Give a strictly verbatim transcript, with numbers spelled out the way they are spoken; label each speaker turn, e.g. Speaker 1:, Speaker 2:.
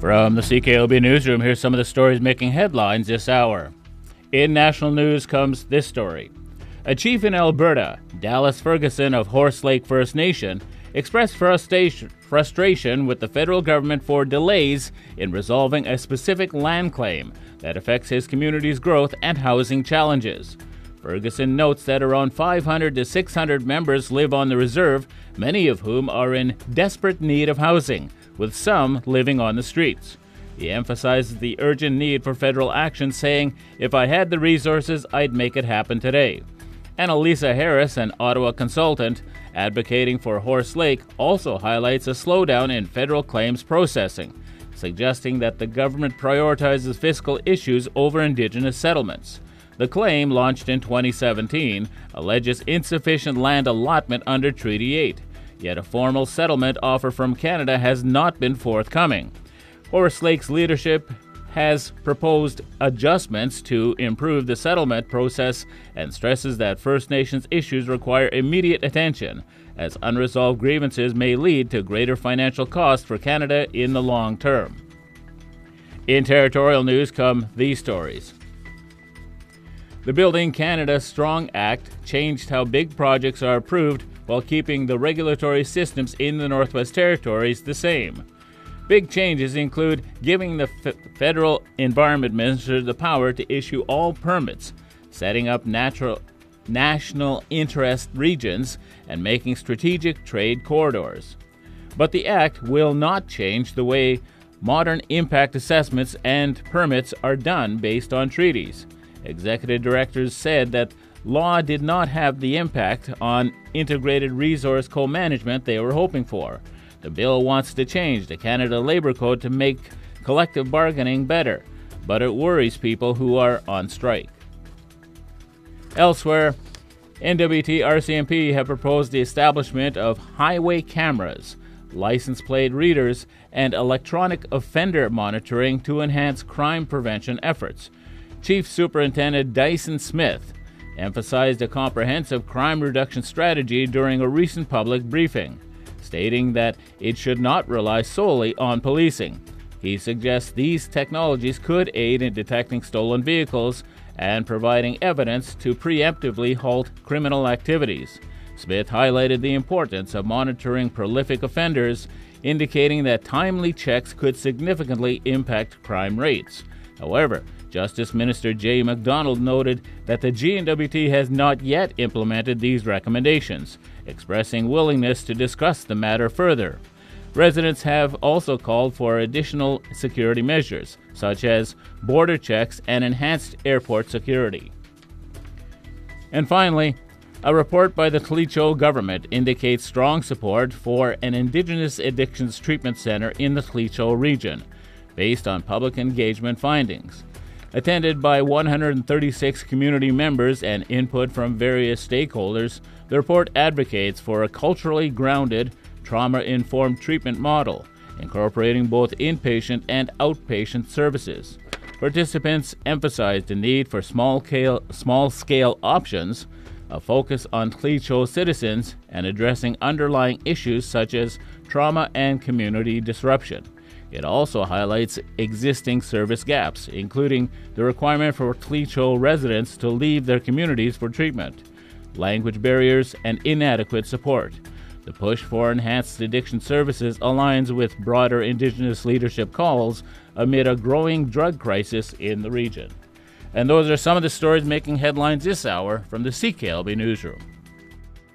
Speaker 1: From the C K L B Newsroom, here's some of the stories making headlines this hour. In national news comes this story. A chief in Alberta, Dallas Ferguson of Horse Lake First Nation, expressed frustration, frustration with the federal government for delays in resolving a specific land claim that affects his community's growth and housing challenges. Ferguson notes that around five hundred to six hundred members live on the reserve, many of whom are in desperate need of housing, with some living on the streets. He emphasizes the urgent need for federal action, saying, "If I had the resources, I'd make it happen today." Annalisa Harris, an Ottawa consultant advocating for Horse Lake, also highlights a slowdown in federal claims processing, suggesting that the government prioritizes fiscal issues over Indigenous settlements. The claim, launched in twenty seventeen, alleges insufficient land allotment under Treaty eight, yet a formal settlement offer from Canada has not been forthcoming. Horse Lake's leadership has proposed adjustments to improve the settlement process and stresses that First Nations issues require immediate attention, as unresolved grievances may lead to greater financial costs for Canada in the long term. In territorial news come these stories. The Building Canada Strong Act changed how big projects are approved while keeping the regulatory systems in the Northwest Territories the same. Big changes include giving the F- Federal Environment Minister the power to issue all permits, setting up natural, national interest regions, and making strategic trade corridors. But the Act will not change the way modern impact assessments and permits are done based on treaties. Executive directors said that law did not have the impact on integrated resource co-management they were hoping for. The bill wants to change the Canada Labour Code to make collective bargaining better, but it worries people who are on strike. Elsewhere, N W T R C M P have proposed the establishment of highway cameras, license plate readers, and electronic offender monitoring to enhance crime prevention efforts. Chief Superintendent Dyson Smith emphasized a comprehensive crime reduction strategy during a recent public briefing, stating that it should not rely solely on policing. He suggests these technologies could aid in detecting stolen vehicles and providing evidence to preemptively halt criminal activities. Smith highlighted the importance of monitoring prolific offenders, indicating that timely checks could significantly impact crime rates. However, Justice Minister Jay MacDonald noted that the G N W T has not yet implemented these recommendations, expressing willingness to discuss the matter further. Residents have also called for additional security measures, such as border checks and enhanced airport security. And finally, a report by the Tlicho government indicates strong support for an Indigenous Addictions Treatment Center in the Tlicho region, based on public engagement findings. Attended by one hundred thirty-six community members and input from various stakeholders, the report advocates for a culturally grounded, trauma-informed treatment model, incorporating both inpatient and outpatient services. Participants emphasized the need for small-scale, small-scale options, a focus on Tlicho citizens, and addressing underlying issues such as trauma and community disruption. It also highlights existing service gaps, including the requirement for Tlicho residents to leave their communities for treatment, language barriers, and inadequate support. The push for enhanced addiction services aligns with broader Indigenous leadership calls amid a growing drug crisis in the region. And those are some of the stories making headlines this hour from the C K L B Newsroom.